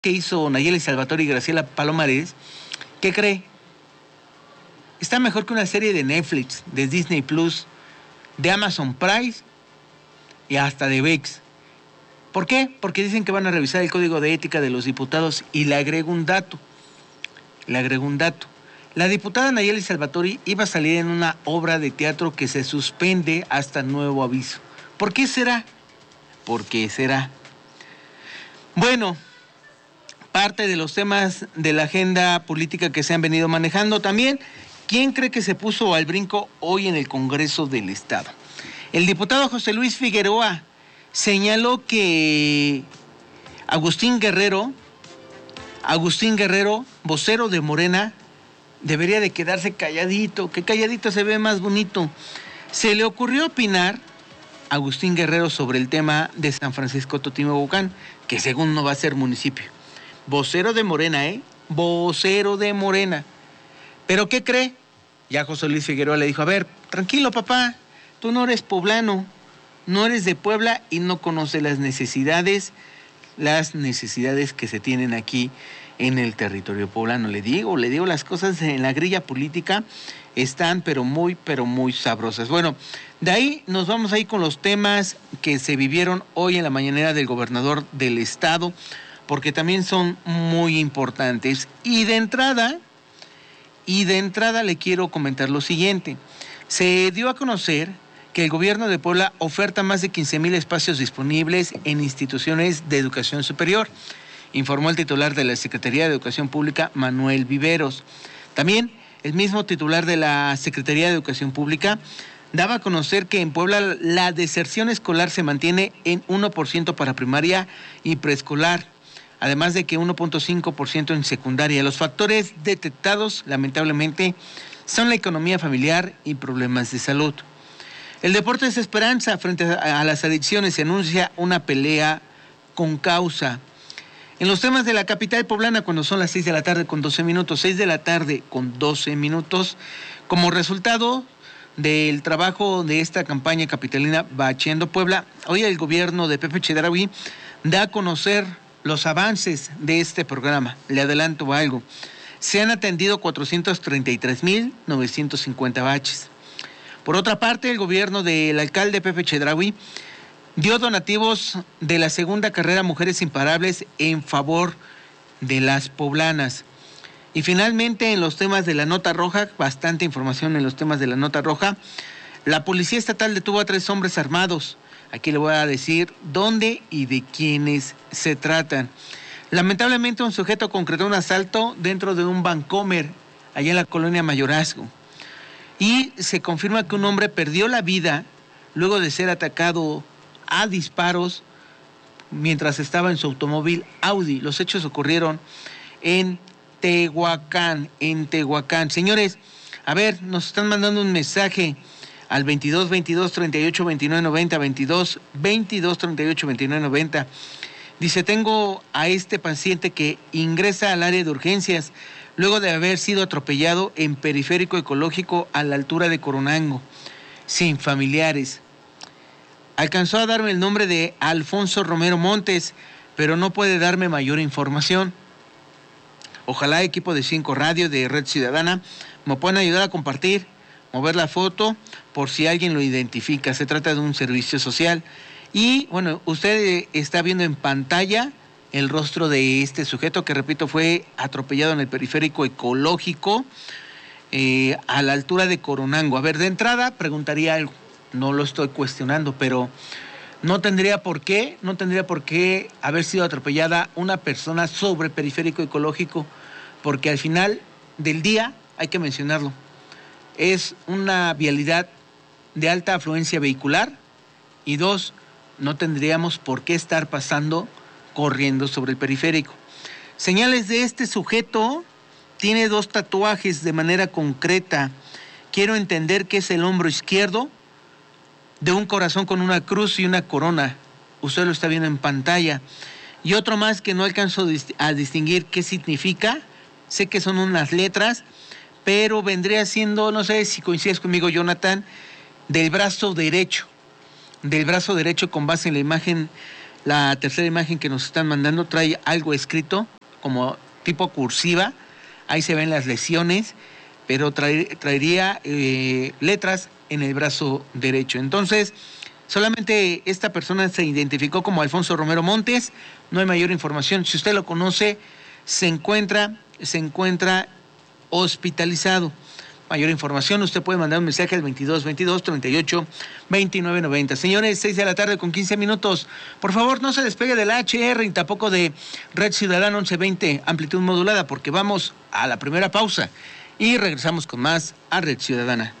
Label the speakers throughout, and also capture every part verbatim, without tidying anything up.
Speaker 1: que hizo Nayeli Salvatore y Graciela Palomares, ¿qué cree? Está mejor que una serie de Netflix, de Disney Plus, de Amazon Prime y hasta de V I X. ¿Por qué? Porque dicen que van a revisar el código de ética de los diputados y le agrego un dato. Le agrego un dato. La diputada Nayeli Salvatore iba a salir en una obra de teatro que se suspende hasta nuevo aviso. ¿Por qué será? ¿Por qué será? Bueno, parte de los temas de la agenda política que se han venido manejando también. ¿Quién cree que se puso al brinco hoy en el Congreso del Estado? El diputado José Luis Figueroa señaló que Agustín Guerrero, Agustín Guerrero, vocero de Morena, debería de quedarse calladito, que calladito se ve más bonito. Se le ocurrió opinar a Agustín Guerrero sobre el tema de San Francisco Totimehuacán, que según no va a ser municipio. Vocero de Morena, ¿eh? Vocero de Morena. ¿Pero qué cree? Ya José Luis Figueroa le dijo, a ver, tranquilo papá, tú no eres poblano, no eres de Puebla y no conoces las necesidades, las necesidades que se tienen aquí en el territorio poblano. Le digo, le digo, las cosas en la grilla política están pero muy, pero muy sabrosas. Bueno, de ahí nos vamos a ir con los temas que se vivieron hoy en la mañanera del gobernador del estado, porque también son muy importantes. Y de entrada, y de entrada le quiero comentar lo siguiente. Se dio a conocer que el gobierno de Puebla oferta más de quince mil espacios disponibles en instituciones de educación superior, informó el titular de la Secretaría de Educación Pública, Manuel Viveros. También el mismo titular de la Secretaría de Educación Pública daba a conocer que en Puebla la deserción escolar se mantiene en uno por ciento para primaria y preescolar, además de que uno punto cinco por ciento en secundaria. Los factores detectados, lamentablemente, son la economía familiar y problemas de salud. El deporte es esperanza frente a las adicciones. Se anuncia una pelea con causa. En los temas de la capital poblana, cuando son las seis de la tarde con doce minutos, seis de la tarde con doce minutos, como resultado del trabajo de esta campaña capitalina Bacheando Puebla, hoy el gobierno de Pepe Chedraui da a conocer los avances de este programa. Le adelanto algo. Se han atendido cuatrocientos treinta y tres mil novecientos cincuenta baches. Por otra parte, el gobierno del alcalde Pepe Chedraui dio donativos de la segunda carrera Mujeres Imparables en favor de las poblanas. Y finalmente, en los temas de la nota roja, bastante información en los temas de la nota roja, la Policía Estatal detuvo a tres hombres armados. Aquí le voy a decir dónde y de quiénes se tratan. Lamentablemente, un sujeto concretó un asalto dentro de un Bancomer, allá en la colonia Mayorazgo. Y se confirma que un hombre perdió la vida luego de ser atacado a disparos mientras estaba en su automóvil Audi. Los hechos ocurrieron en Tehuacán, en Tehuacán. Señores, a ver, nos están mandando un mensaje al veintidós veintidós treinta y ocho veintinueve noventa, veintidós veintidós treinta y ocho veintinueve noventa. Dice, tengo a este paciente que ingresa al área de urgencias luego de haber sido atropellado en Periférico Ecológico a la altura de Coronango, sin familiares. Alcanzó a darme el nombre de Alfonso Romero Montes, pero no puede darme mayor información. Ojalá equipo de Cinco Radio, de Red Ciudadana, me puedan ayudar a compartir, mover la foto, por si alguien lo identifica. Se trata de un servicio social. Y, bueno, usted está viendo en pantalla el rostro de este sujeto que, repito, fue atropellado en el Periférico Ecológico eh, a la altura de Coronango. A ver, de entrada preguntaría algo, no lo estoy cuestionando, pero no tendría por qué, no tendría por qué haber sido atropellada una persona sobre el Periférico Ecológico, porque al final del día, hay que mencionarlo, es una vialidad de alta afluencia vehicular y dos, no tendríamos por qué estar pasando corriendo sobre el periférico. Señales de este sujeto: tiene dos tatuajes de manera concreta. Quiero entender que es el hombro izquierdo de un corazón con una cruz y una corona. Usted lo está viendo en pantalla. Y otro más que no alcanzo a distinguir qué significa. Sé que son unas letras, pero vendría siendo, no sé si coincides conmigo, Jonathan, del brazo derecho. Del brazo derecho con base en la imagen La tercera imagen que nos están mandando trae algo escrito como tipo cursiva. Ahí se ven las lesiones, pero trae, traería eh, letras en el brazo derecho. Entonces, solamente esta persona se identificó como Alfonso Romero Montes. No hay mayor información. Si usted lo conoce, se encuentra, se encuentra hospitalizado. Mayor información, usted puede mandar un mensaje al veintidós veintidós treinta y ocho veintinueve noventa. Señores, seis de la tarde con quince minutos. Por favor, no se despegue de la H R y tampoco de Red Ciudadana once veinte, amplitud modulada, porque vamos a la primera pausa y regresamos con más a Red Ciudadana.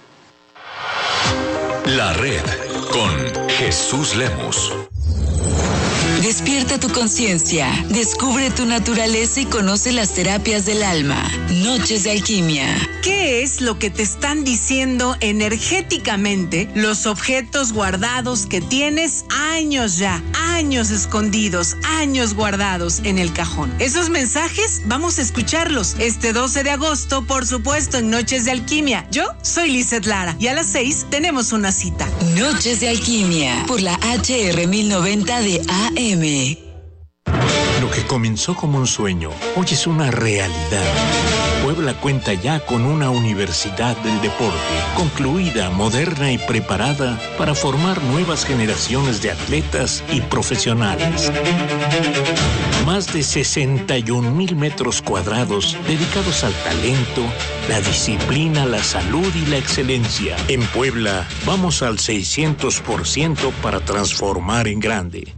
Speaker 2: La Red con Jesús Lemus.
Speaker 3: Despierta tu conciencia, descubre tu naturaleza y conoce las terapias del alma. Noches de Alquimia.
Speaker 4: ¿Qué es lo que te están diciendo energéticamente los objetos guardados que tienes años ya, años escondidos, años guardados en el cajón? Esos mensajes vamos a escucharlos este doce de agosto, por supuesto, en Noches de Alquimia. Yo soy Lizeth Lara y a las seis tenemos una cita.
Speaker 3: Noches de Alquimia por la H R mil noventa de A M.
Speaker 5: Lo que comenzó como un sueño, hoy es una realidad. Puebla cuenta ya con una universidad del deporte, concluida, moderna y preparada para formar nuevas generaciones de atletas y profesionales. Más de sesenta y un mil metros cuadrados dedicados al talento, la disciplina, la salud y la excelencia. En Puebla, vamos al seiscientos por ciento para transformar en grande.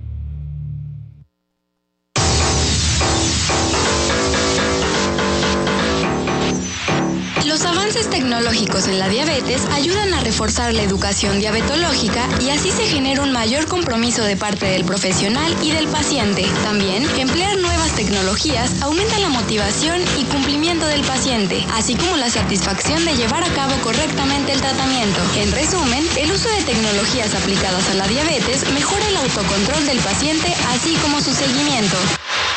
Speaker 6: Los avances tecnológicos en la diabetes ayudan a reforzar la educación diabetológica y así se genera un mayor compromiso de parte del profesional y del paciente. También, emplear nuevas tecnologías aumenta la motivación y cumplimiento del paciente, así como la satisfacción de llevar a cabo correctamente el tratamiento. En resumen, el uso de tecnologías aplicadas a la diabetes mejora el autocontrol del paciente, así como su seguimiento.